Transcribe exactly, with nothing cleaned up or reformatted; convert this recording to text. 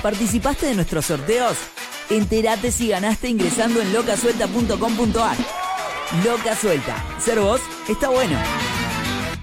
¿Participaste de nuestros sorteos? Entérate si ganaste ingresando en loca suelta punto com punto ar. Loca Suelta. Ser vos está bueno.